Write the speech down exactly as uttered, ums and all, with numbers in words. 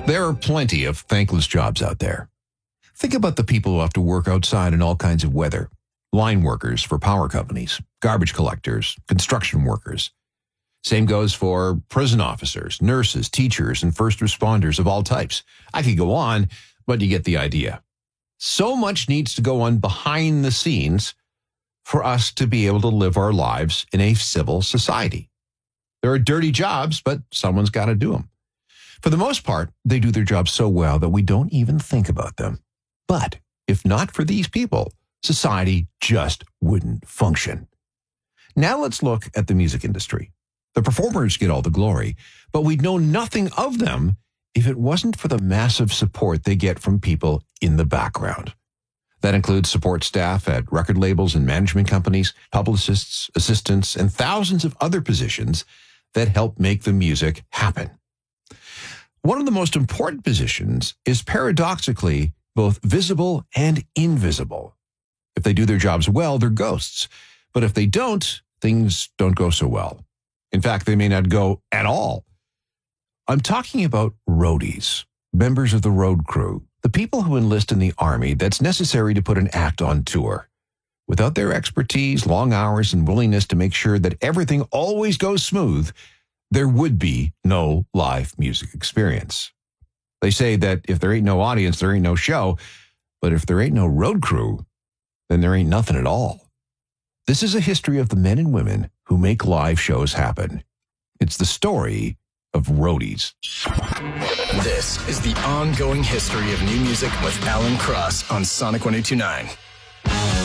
There are plenty of thankless jobs out there. Think about the people who have to work outside in all kinds of weather. Line workers for power companies, garbage collectors, construction workers. Same goes for prison officers, nurses, teachers, and first responders of all types. I could go on, but you get the idea. So much needs to go on behind the scenes for us to be able to live our lives in a civil society. There are dirty jobs, but someone's got to do them. For the most part, they do their job so well that we don't even think about them. But if not for these people, society just wouldn't function. Now let's look at the music industry. The performers get all the glory, but we'd know nothing of them if it wasn't for the massive support they get from people in the background. That includes support staff at record labels and management companies, publicists, assistants, and thousands of other positions that help make the music happen. One of the most important positions is paradoxically both visible and invisible. If they do their jobs well, they're ghosts. But if they don't, things don't go so well. In fact, they may not go at all. I'm talking about roadies, members of the road crew, the people who enlist in the army that's necessary to put an act on tour. Without their expertise, long hours, and willingness to make sure that everything always goes smooth, there would be no live music experience. They say that if there ain't no audience, there ain't no show. But if there ain't no road crew, then there ain't nothing at all. This is a history of the men and women who make live shows happen. It's the story of roadies. This is the ongoing history of new music with Alan Cross on Sonic one oh two point nine.